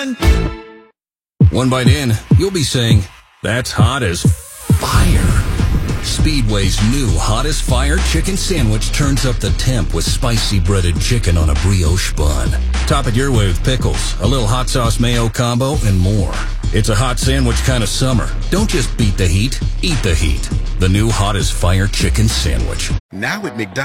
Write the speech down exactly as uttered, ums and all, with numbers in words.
One. One bite in, you'll be saying, that's hot as fire. Speedway's new Hot as Fire chicken sandwich turns up the temp with spicy breaded chicken on a brioche bun. Top it your way with pickles, a little hot sauce mayo combo, and more. It's a hot sandwich kind of summer. Don't just beat the heat, eat the heat. The new Hot as Fire chicken sandwich. Now at McDonald's.